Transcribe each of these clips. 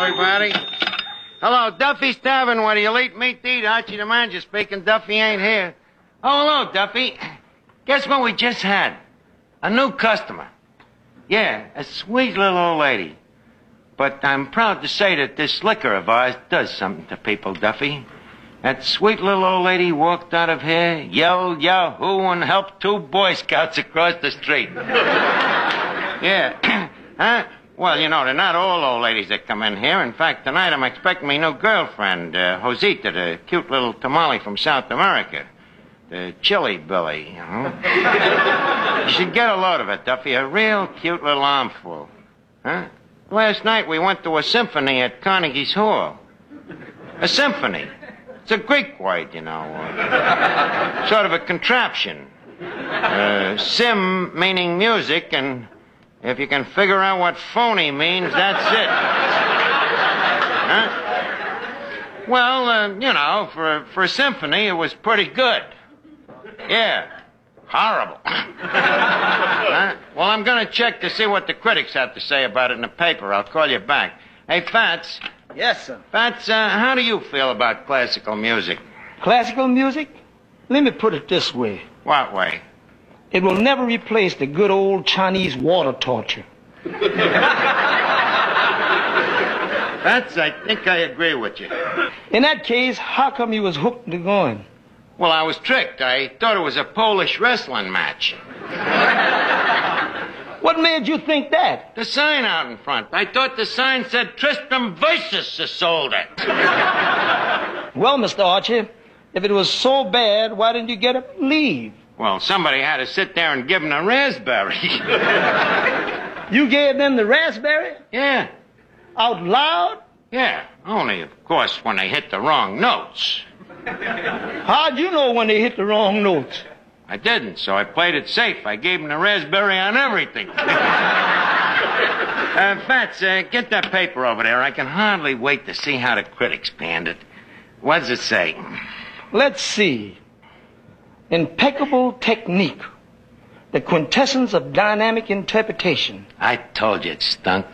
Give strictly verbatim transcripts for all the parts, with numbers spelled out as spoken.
everybody. Hello, Duffy's Tavern, where the elite meat to eat. Archie the manager speaking. Duffy ain't here. Oh, hello, Duffy. Guess what we just had? A new customer. Yeah, a sweet little old lady. But I'm proud to say that this liquor of ours does something to people, Duffy. That sweet little old lady walked out of here, yelled Yahoo, and helped two Boy Scouts across the street. Yeah. Huh? Well, you know, they're not all old ladies that come in here. In fact, tonight I'm expecting my new girlfriend, uh, Josita, the cute little tamale from South America. The chili Billy, you know. You should get a load of it, Duffy. A real cute little armful. Huh? Last night we went to a symphony at Carnegie's Hall. A symphony. It's a Greek word, you know. Uh, sort of a contraption. Uh, sim meaning music, and if you can figure out what phony means, that's it. Huh? Well, uh, you know, for, for a symphony, it was pretty good. Yeah. Horrible. Huh? Well, I'm going to check to see what the critics have to say about it in the paper. I'll call you back. Hey, Fats. Yes, sir. Fats, uh, how do you feel about classical music? Classical music? Let me put it this way. What way? It will never replace the good old Chinese water torture. Fats, I think I agree with you. In that case, how come you was hooked to going? Well, I was tricked. I thought it was a Polish wrestling match. What made you think that? The sign out in front. I thought the sign said Tristram versus Isolde. Well, Mister Archie, if it was so bad, why didn't you get up and leave? Well, somebody had to sit there and give him a raspberry. You gave them the raspberry? Yeah. Out loud? Yeah. Only, of course, when they hit the wrong notes. How'd you know when they hit the wrong notes? I didn't, so I played it safe. I gave him the raspberry on everything. uh, Fats, uh, get that paper over there. I can hardly wait to see how the critics panned it. What does it say? Let's see. Impeccable technique. The quintessence of dynamic interpretation. I told you it stunk.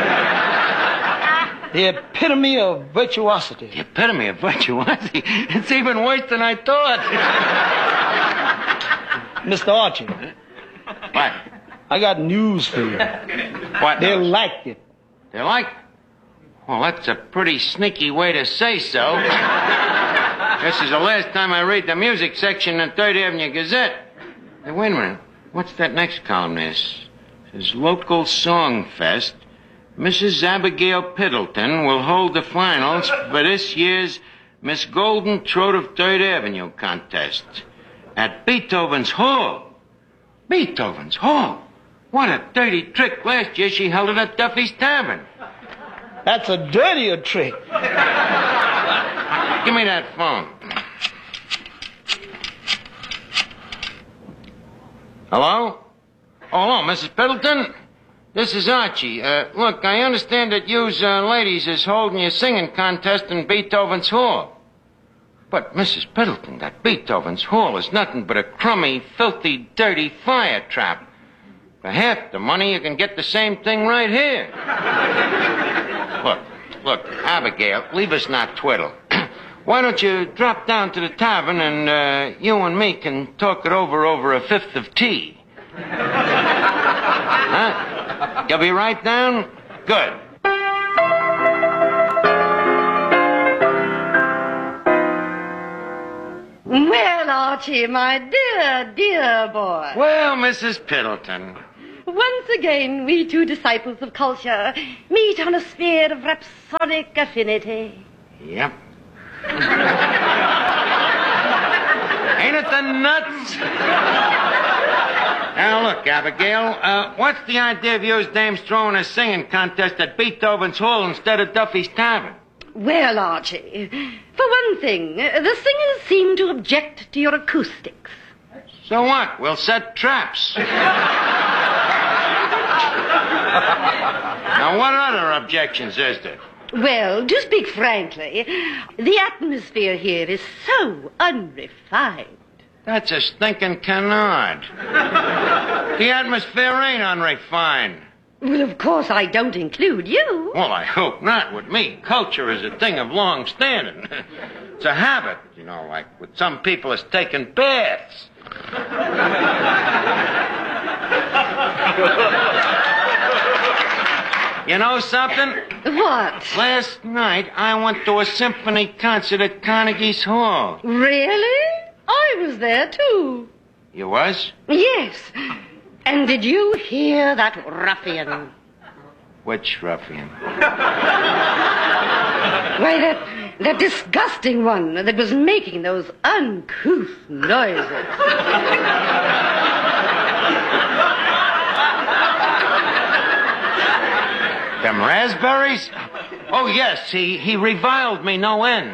The epitome of virtuosity. The epitome of virtuosity? It's even worse than I thought. Mister Archie. What? I got news for you. What? They news? liked it. They liked it? Well, that's a pretty sneaky way to say so. This is the last time I read the music section in the Third Avenue Gazette. Hey, wait a minute. What's that next column there? It says Local Song Fest. Missus Abigail Piddleton will hold the finals for this year's Miss Golden Throat of Third Avenue contest at Beethoven's Hall. Beethoven's Hall? What a dirty trick. Last year she held it at Duffy's Tavern. That's a dirtier trick. Give me that phone. Hello? Oh, hello, Missus Piddleton? This is Archie. Uh, look, I understand that yous uh, ladies is holding your singing contest in Beethoven's Hall. But, Missus Piddleton, that Beethoven's Hall is nothing but a crummy, filthy, dirty fire trap. For half the money, you can get the same thing right here. Look, look, Abigail, leave us not twiddle. Why don't you drop down to the tavern and uh, you and me can talk it over over a fifth of tea? Huh? You'll be right down? Good. Well, Archie, my dear, dear boy. Well, Missus Piddleton. Once again, we two disciples of culture meet on a sphere of rhapsodic affinity. Yep. Ain't it the nuts? Now, look, Abigail, uh, what's the idea of you dames throwing a singing contest at Beethoven's Hall instead of Duffy's Tavern? Well, Archie, for one thing, the singers seem to object to your acoustics. So what? We'll set traps. Now, what other objections is there? Well, to speak frankly, the atmosphere here is so unrefined. That's a stinking canard. The atmosphere ain't unrefined. Well, of course I don't include you. Well, I hope not. With me, culture is a thing of long standing. It's a habit, you know, like with some people it's taking baths. You know something? What? Last night, I went to a symphony concert at Carnegie's Hall. Really? I was there, too. You was? Yes. And did you hear that ruffian? Which ruffian? Why, that, that disgusting one that was making those uncouth noises. Them raspberries? Oh, yes, he, he reviled me no end.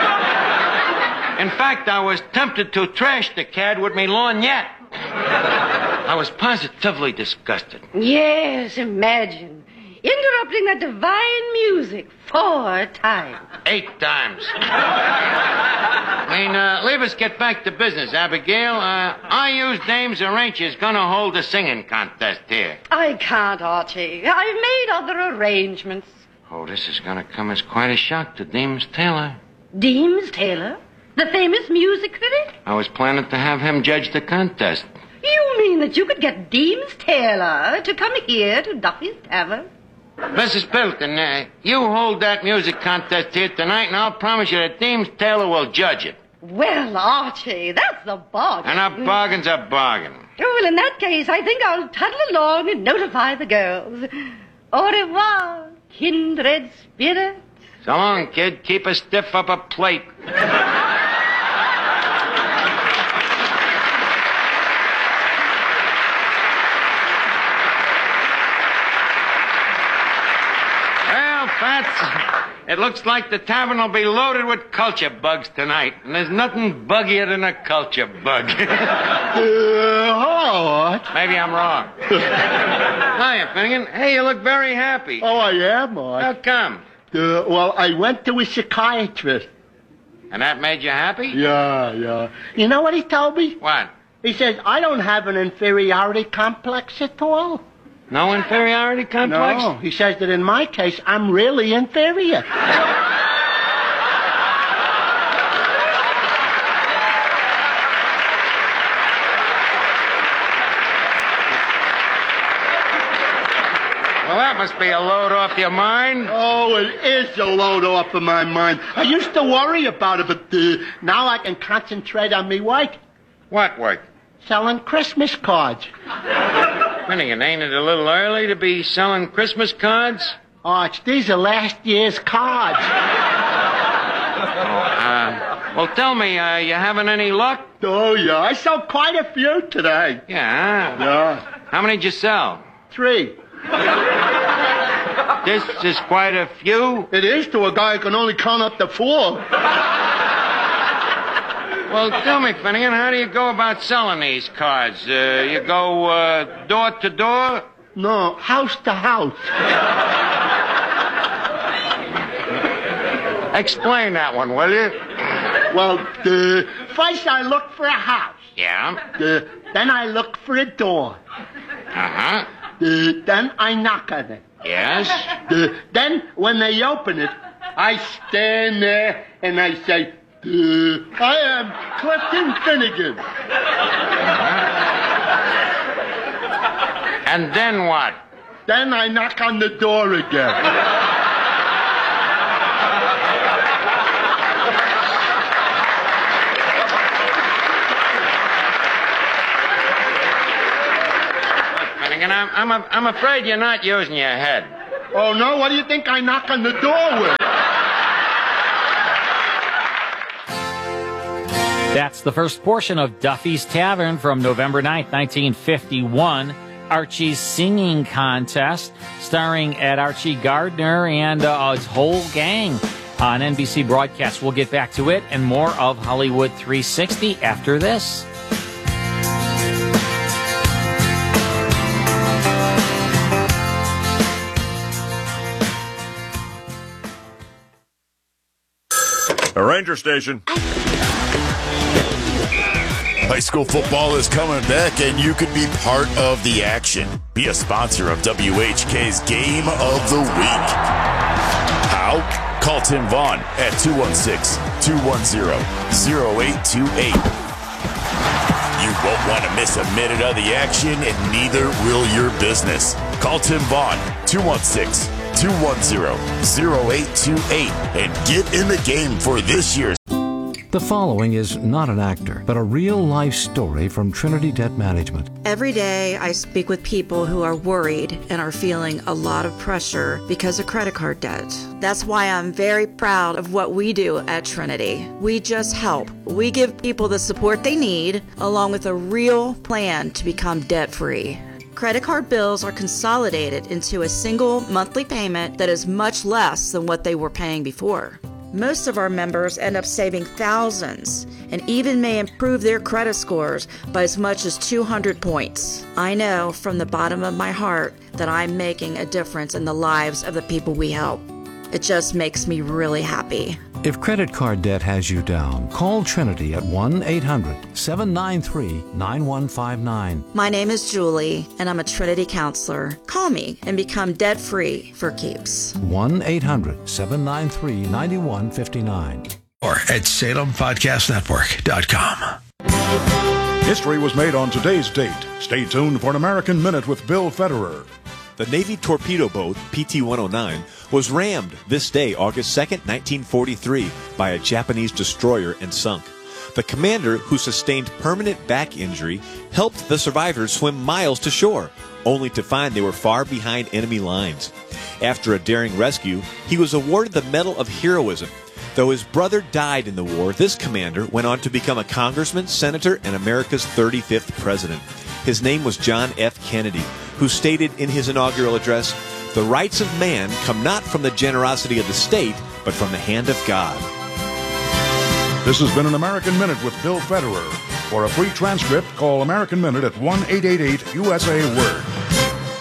In fact, I was tempted to trash the cad with me lorgnette. I was positively disgusted. Yes, imagine. Interrupting that divine music four times. Eight times. I mean, uh, leave us get back to business, Abigail. Uh, I use Dames Arrange is gonna hold a singing contest here. I can't, Archie. I've made other arrangements. Oh, this is gonna come as quite a shock to Deems Taylor. Deems Taylor? The famous music critic? I was planning to have him judge the contest. You mean that you could get Deems Taylor to come here to Duffy's Tavern? Missus Pilton, uh, you hold that music contest here tonight, and I'll promise you that Deems Taylor will judge it. Well, Archie, that's a bargain. And a bargain's a bargain. Oh, well, in that case, I think I'll tuddle along and notify the girls. Au revoir, kindred spirits. So long, kid. Keep a stiff upper plate. Fats, it looks like the tavern will be loaded with culture bugs tonight, and there's nothing buggier than a culture bug. uh, hello. Maybe I'm wrong. Hiya, Finnegan. Hey, you look very happy. Oh, I am, Art. How come? Uh, well, I went to a psychiatrist. And that made you happy? Yeah, yeah. You know what he told me? What? He says, I don't have an inferiority complex at all. No inferiority complex? No, he says that in my case, I'm really inferior. Well, that must be a load off your mind. Oh, it is a load off of my mind. I used to worry about it, but uh, now I can concentrate on me work. What work? Selling Christmas cards. Finnegan, ain't it a little early to be selling Christmas cards? Arch, these are last year's cards. Uh, well, tell me, uh, you having any luck? Oh, yeah, I sold quite a few today. Yeah. Yeah. How many did you sell? Three. This is quite a few. It is to a guy who can only count up to four. Well, tell me, Finnegan, how do you go about selling these cards? Uh, you go uh, door to door? No, house to house. Explain that one, will you? Well, uh, first I look for a house. Yeah. Uh, then I look for a door. Uh-huh. Uh, then I knock on it. Yes? Uh, then, when they open it, I stand there and I say, uh, I am Clifton Finnegan. Uh-huh. And then what? Then I knock on the door again. And I'm, I'm, a, I'm afraid you're not using your head. Oh, no? What do you think I knock on the door with? That's the first portion of Duffy's Tavern from November ninth, nineteen fifty-one. Archie's Singing Contest, starring Ed Archie Gardner and uh, his whole gang on N B C broadcast. We'll get back to it and more of Hollywood three sixty after this. A ranger station. High school football is coming back, and you could be part of the action. Be a sponsor of W H K's Game of the Week. How? Call Tim Vaughn at two one six, two one zero, zero eight two eight. You won't want to miss a minute of the action, and neither will your business. Call Tim Vaughn, two one six, two one zero, zero eight two eight, and get in the game for this year's. The following is not an actor, but a real-life story from Trinity Debt Management. Every day I speak with people who are worried and are feeling a lot of pressure because of credit card debt. That's why I'm very proud of what we do at Trinity. We just help. We give people the support they need, along with a real plan to become debt-free. Credit card bills are consolidated into a single monthly payment that is much less than what they were paying before. Most of our members end up saving thousands and even may improve their credit scores by as much as two hundred points. I know from the bottom of my heart that I'm making a difference in the lives of the people we help. It just makes me really happy. If credit card debt has you down, call Trinity at one eight hundred, seven nine three, nine one five nine. My name is Julie, and I'm a Trinity counselor. Call me and become debt-free for keeps. one eight hundred, seven nine three, nine one five nine. Or at Salem Podcast Network dot com. History was made on today's date. Stay tuned for an American Minute with Bill Federer. The Navy torpedo boat, P T one oh nine, was rammed this day, August second, nineteen forty-three, by a Japanese destroyer and sunk. The commander, who sustained permanent back injury, helped the survivors swim miles to shore, only to find they were far behind enemy lines. After a daring rescue, he was awarded the Medal of Heroism. Though his brother died in the war, this commander went on to become a congressman, senator, and America's thirty-fifth president. His name was John F. Kennedy, who stated in his inaugural address, "The rights of man come not from the generosity of the state, but from the hand of God." This has been an American Minute with Bill Federer. For a free transcript, call American Minute at one eight eight eight U S A Word.